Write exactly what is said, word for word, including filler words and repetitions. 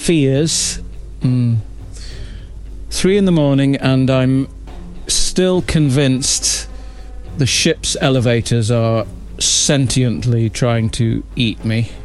fears. Mm. Three in the morning, and I'm still convinced the ship's elevators are sentiently trying to eat me.